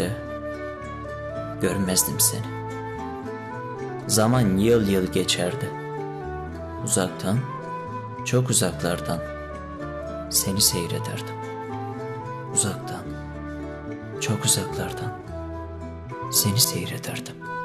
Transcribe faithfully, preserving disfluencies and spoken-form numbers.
günlerde görmezdim seni. Zaman yıl yıl geçerdi. Uzaktan, çok uzaklardan seni seyrederdim. Uzaktan, çok uzaklardan seni seyrederdim.